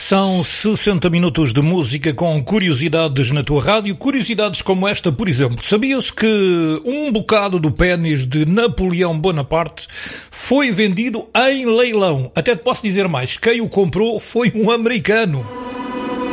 São 60 minutos de música com curiosidades na tua rádio. Curiosidades como esta, por exemplo. Sabias que um bocado do pénis de Napoleão Bonaparte foi vendido em leilão? Até te posso dizer mais. Quem o comprou foi um americano.